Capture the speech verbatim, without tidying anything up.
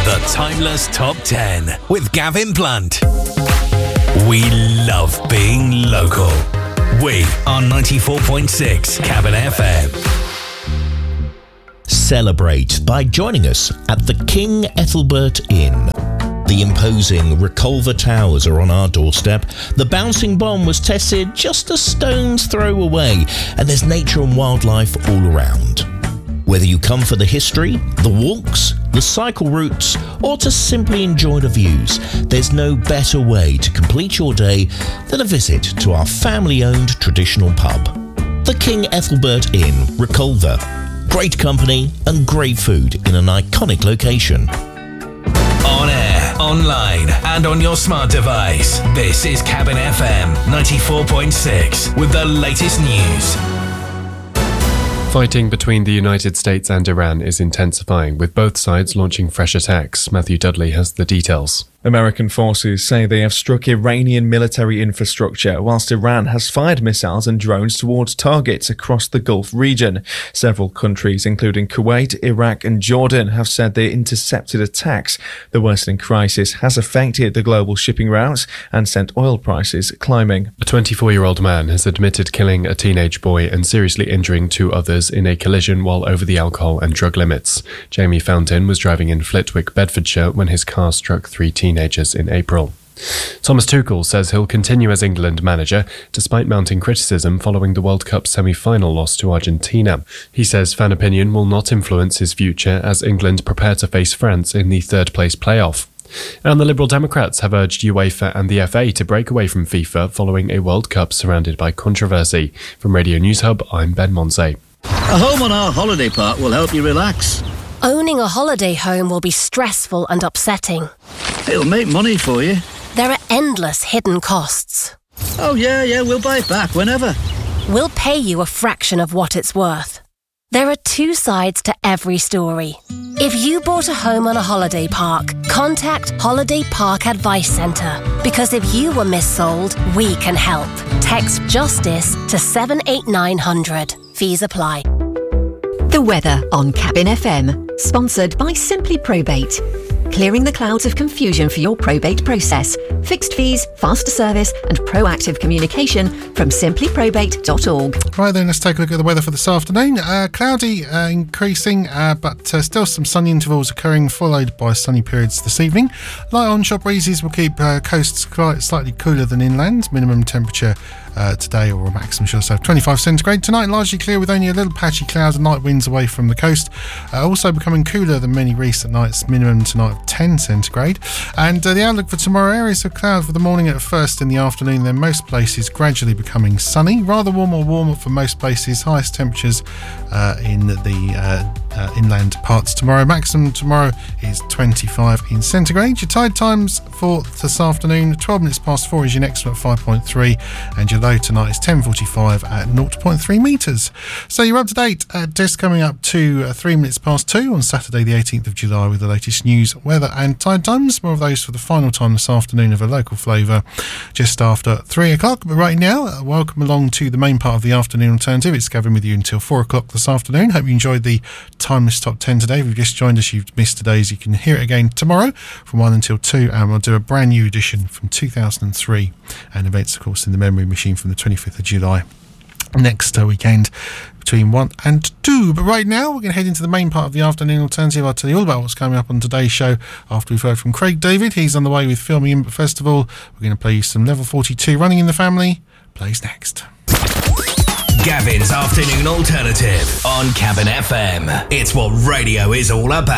The Timeless Top ten with Gavin Blunt. We love being local. We are ninety-four point six Cabin F M. Celebrate by joining us at the King Ethelbert Inn. The imposing Reculver Towers are on our doorstep. The bouncing bomb was tested just a stone's throw away, and there's nature and wildlife all around. Whether you come for the history, the walks, the cycle routes, or to simply enjoy the views, there's no better way to complete your day than a visit to our family-owned traditional pub. The King Ethelbert Inn, Reculver. Great company and great food in an iconic location. On air, online, and on your smart device. This is Cabin F M ninety-four point six with the latest news. Fighting between the United States and Iran is intensifying, with both sides launching fresh attacks. Matthew Dudley has the details. American forces say they have struck Iranian military infrastructure, whilst Iran has fired missiles and drones towards targets across the Gulf region. Several countries, including Kuwait, Iraq and Jordan, have said they intercepted attacks. The worsening crisis has affected the global shipping routes and sent oil prices climbing. A twenty-four-year-old man has admitted killing a teenage boy and seriously injuring two others in a collision while over the alcohol and drug limits. Jamie Fountain was driving in Flitwick, Bedfordshire, when his car struck three teenagers. Teenagers in April. Thomas Tuchel says he'll continue as England manager despite mounting criticism following the World Cup semi-final loss to Argentina. He says fan opinion will not influence his future as England prepare to face France in the third-place playoff. And the Liberal Democrats have urged UEFA and the F A to break away from FIFA following a World Cup surrounded by controversy. From Radio News Hub, I'm Ben Monsey. A home on our holiday park will help you relax. Owning a holiday home will be stressful and upsetting. It'll make money for you. There are endless hidden costs. Oh yeah, yeah, we'll buy it back whenever. We'll pay you a fraction of what it's worth. There are two sides to every story. If you bought a home on a holiday park, contact Holiday Park Advice Centre. Because if you were missold, we can help. Text JUSTICE to seven eight nine hundred. Fees apply. The weather on Cabin F M, sponsored by Simply Probate. Clearing the clouds of confusion for your probate process. Fixed fees, faster service and proactive communication from simply probate dot org. Right then, let's take a look at the weather for this afternoon. Uh, cloudy, uh, increasing, uh, but uh, still some sunny intervals occurring, followed by sunny periods this evening. Light onshore breezes will keep uh, coasts quite slightly cooler than inland. Minimum temperature uh, today, or a maximum, should I say, twenty-five centigrade. Tonight, largely clear with only a little patchy cloud and night winds away from the coast. Uh, also becoming cooler than many recent nights. Minimum tonight of ten centigrade. And uh, the outlook for tomorrow, areas of cloud for the morning at first in the afternoon, then most places gradually becoming sunny. Rather warm or warmer for most places. Highest temperatures uh, in the uh, uh, inland parts tomorrow. Maximum tomorrow is twenty-five in centigrade. Your tide times for this afternoon, twelve minutes past four is your next one at five point three, and your low tonight is ten forty-five at zero point three metres. So you're up to date at just coming up to uh, three minutes past two on Saturday the eighteenth of July with the latest news, weather and tide times. More of those for the final time this afternoon of a local flavour just after three o'clock. But right now, uh, welcome along to the main part of the afternoon alternative. It's Gavin with you until four o'clock this afternoon. Hope you enjoyed the Timeless Top ten today. If you've just joined us, you've missed today's, you can hear it again tomorrow from one until two, and we'll do a brand new edition from two thousand three, and events of course in the Memory Machine from the twenty-fifth of July next uh, weekend between one and two. But right now we're going to head into the main part of the afternoon alternative. I'll tell you all about what's coming up on today's show after we've heard from Craig David. He's on the way with filming in, but first of all we're going to play you some Level forty-two. Running in the Family plays next. Gavin's Afternoon Alternative on Cabin F M. It's what radio is all about.